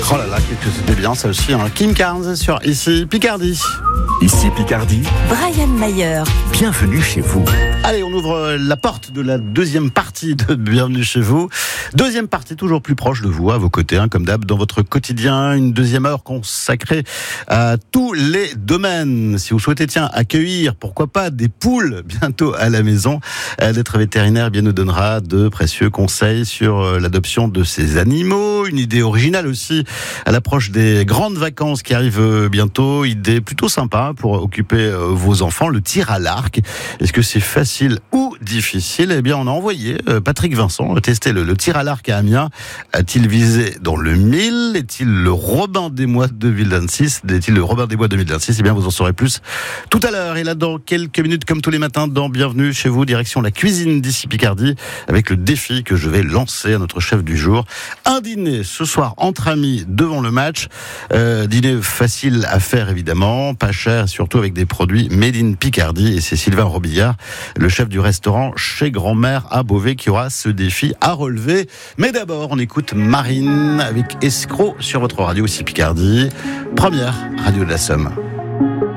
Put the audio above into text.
Oh là là, qu'est-ce que c'était bien ça aussi, hein. Kim Carnes sur Ici Picardie. Ici Picardie, Brian Mayer. bienvenue chez vous. Allez, on ouvre la porte de la deuxième partie de Bienvenue chez vous. Deuxième partie toujours plus proche de vous, à vos côtés, hein, comme d'hab, dans votre quotidien. Une deuxième heure consacrée à tous les domaines. Si vous souhaitez, accueillir, pourquoi pas, des poules bientôt à la maison, d'être vétérinaire, bien nous donnera de précieux conseils sur l'adoption de ces animaux. Une idée originale aussi à l'approche des grandes vacances qui arrivent bientôt. Idée plutôt sympa pour occuper vos enfants, le tir à l'arc. Est-ce que c'est facile ou difficile? Eh bien, on a envoyé Patrick Vincent tester le tir à l'arc à Amiens. A-t-il visé dans le 1000? Est-il le Robin des Bois 2026? Est-il le Robin des Bois 2026? Eh bien, vous en saurez plus tout à l'heure. Et là, dans quelques minutes, comme tous les matins, dans Bienvenue chez vous, direction la cuisine d'Ici Picardie, avec le défi que je vais lancer à notre chef du jour. Un dîner ce soir entre amis devant le match. Dîner facile à faire, évidemment, pas cher, surtout avec des produits made in Picardie. Et c'est Sylvain Robillard, le chef du restaurant Chez Grand-Mère à Beauvais, qui aura ce défi à relever. Mais d'abord, on écoute Marine avec Escroc sur votre radio Ici Picardie, première radio de la Somme.